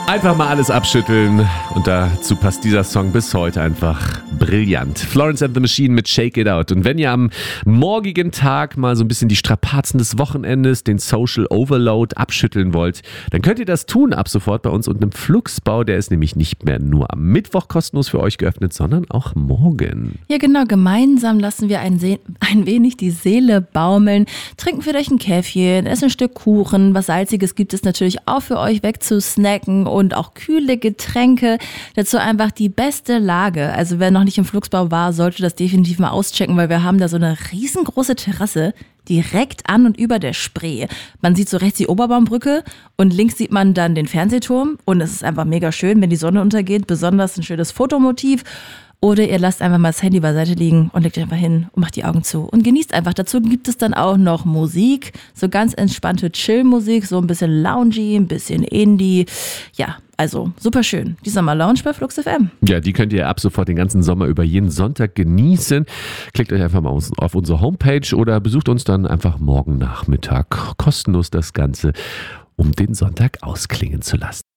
Einfach mal alles abschütteln und dazu passt dieser Song bis heute einfach brillant. Florence and the Machine mit Shake It Out. Und wenn ihr am morgigen Tag mal so ein bisschen die Strapazen des Wochenendes, den Social Overload abschütteln wollt, dann könnt ihr das tun ab sofort bei uns unten im Flugsbau. Der ist nämlich nicht mehr nur am Mittwoch kostenlos für euch geöffnet, sondern auch morgen. Ja genau, gemeinsam lassen wir ein wenig die Seele baumeln, trinken vielleicht ein Käffchen, essen ein Stück Kuchen, was Salziges gibt es natürlich auch für euch wegzusnacken und auch kühle Getränke. Dazu einfach die beste Lage. Also wer noch nicht im Flugsbau war, sollte das definitiv mal auschecken, weil wir haben da so eine riesengroße Terrasse direkt an und über der Spree. Man sieht so rechts die Oberbaumbrücke und links sieht man dann den Fernsehturm und es ist einfach mega schön, wenn die Sonne untergeht, besonders ein schönes Fotomotiv. Oder ihr lasst einfach mal das Handy beiseite liegen und legt euch einfach hin und macht die Augen zu und genießt einfach. Dazu gibt es dann auch noch Musik, so ganz entspannte Chill-Musik, so ein bisschen loungy, ein bisschen Indie. Ja, also super schön. Die Sommer-Lounge bei Flux FM. Ja, die könnt ihr ab sofort den ganzen Sommer über jeden Sonntag genießen. Klickt euch einfach mal auf unsere Homepage oder besucht uns dann einfach morgen Nachmittag kostenlos das Ganze, um den Sonntag ausklingen zu lassen.